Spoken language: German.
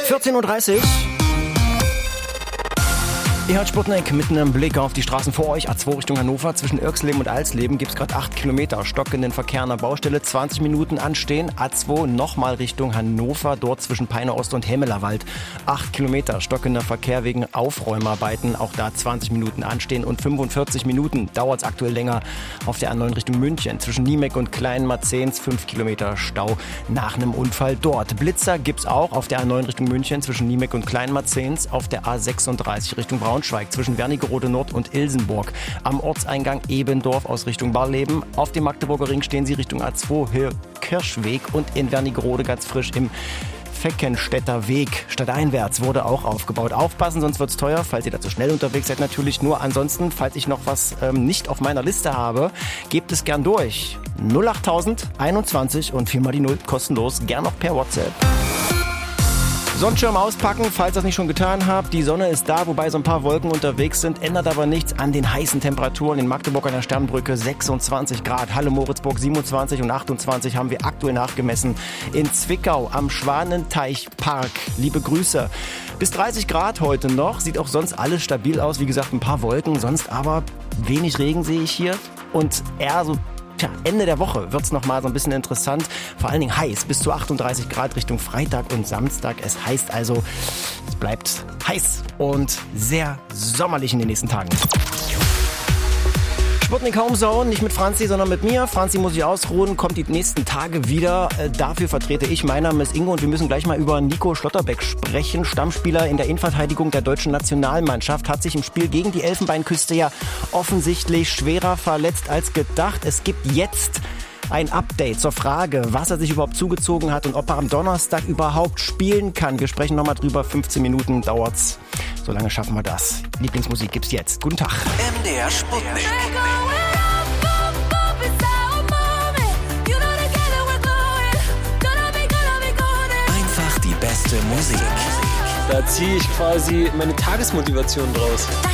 14.30 Uhr. Ihr hört Sputnik mit einem Blick auf die Straßen vor euch. A2 Richtung Hannover. Zwischen Irxleben und Alsleben gibt es gerade 8 Kilometer stockenden Verkehr an der Baustelle. 20 Minuten anstehen. A2 nochmal Richtung Hannover. Dort zwischen Peine Ost und Hemmelerwald. 8 Kilometer stockender Verkehr wegen Aufräumarbeiten. Auch da 20 Minuten anstehen. Und 45 Minuten dauert es aktuell länger auf der A9 Richtung München. Zwischen Niemek und Kleinmarzens 5 Kilometer Stau nach einem Unfall dort. Blitzer gibt es auch auf der A9 Richtung München. Zwischen Niemek und Kleinmarzens. Auf der A36 Richtung Braunschweig zwischen Wernigerode Nord und Ilsenburg. Am Ortseingang Ebendorf aus Richtung Barleben. Auf dem Magdeburger Ring stehen Sie Richtung A2 Kirschweg und in Wernigerode ganz frisch im Feckenstädter Weg stadteinwärts wurde auch aufgebaut. Aufpassen, sonst wird's teuer, falls ihr da zu schnell unterwegs seid natürlich. Nur ansonsten, falls ich noch was nicht auf meiner Liste habe, gebt es gern durch. 08000 21 und 4 mal die 0 kostenlos, gern noch per WhatsApp. Sonnenschirm auspacken, falls ihr das nicht schon getan habt. Die Sonne ist da, wobei so ein paar Wolken unterwegs sind. Ändert aber nichts an den heißen Temperaturen. In Magdeburg an der Sternbrücke 26 Grad. Halle-Moritzburg 27 und 28 haben wir aktuell nachgemessen. In Zwickau am Schwanenteichpark. Liebe Grüße. Bis 30 Grad heute noch. Sieht auch sonst alles stabil aus. Wie gesagt, ein paar Wolken. Sonst aber wenig Regen sehe ich hier. Und eher so Ende der Woche wird es nochmal so ein bisschen interessant. Vor allen Dingen heiß, bis zu 38 Grad Richtung Freitag und Samstag. Es heißt also, es bleibt heiß und sehr sommerlich in den nächsten Tagen. Sputnik Homezone, nicht mit Franzi, sondern mit mir. Franzi muss sich ausruhen, kommt die nächsten Tage wieder. Dafür vertrete ich. Mein Name ist Ingo und wir müssen gleich mal über Nico Schlotterbeck sprechen. Stammspieler in der Innenverteidigung der deutschen Nationalmannschaft, hat sich im Spiel gegen die Elfenbeinküste ja offensichtlich schwerer verletzt als gedacht. Es gibt jetzt ein Update zur Frage, was er sich überhaupt zugezogen hat und ob er am Donnerstag überhaupt spielen kann. Wir sprechen nochmal drüber. 15 Minuten dauert's. So lange schaffen wir das. Lieblingsmusik gibt's jetzt. Guten Tag. MDR Sputnik. Einfach die beste Musik. Da ziehe ich quasi meine Tagesmotivation draus.